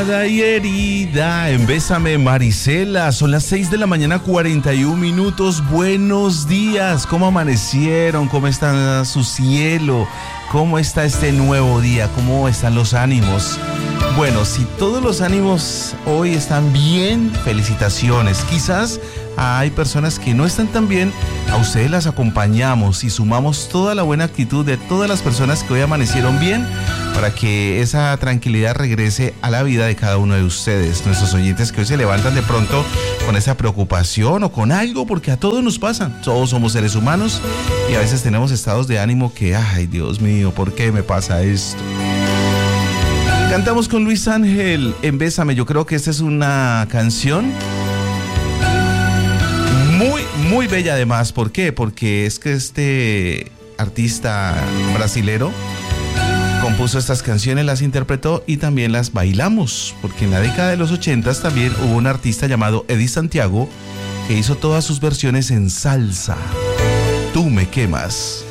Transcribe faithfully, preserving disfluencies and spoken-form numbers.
Y herida en Bésame, Marisela. Son las seis de la mañana, cuarenta y un minutos. Buenos días. ¿Cómo amanecieron? ¿Cómo está su cielo? ¿Cómo está este nuevo día? ¿Cómo están los ánimos? Bueno, si todos los ánimos hoy están bien, felicitaciones. Quizás hay personas que no están tan bien. A ustedes las acompañamos y sumamos toda la buena actitud de todas las personas que hoy amanecieron bien, para que esa tranquilidad regrese a la vida de cada uno de ustedes, nuestros oyentes que hoy se levantan de pronto con esa preocupación o con algo, porque a todos nos pasa, todos somos seres humanos y a veces tenemos estados de ánimo que, ay Dios mío, ¿por qué me pasa esto? Cantamos con Luis Ángel en Bésame. Yo creo que esta es una canción muy, muy bella además. ¿Por qué? Porque es que este artista brasilero compuso estas canciones, las interpretó y también las bailamos, porque en la década de los ochentas también hubo un artista llamado Eddie Santiago que hizo todas sus versiones en salsa. Tú me quemas.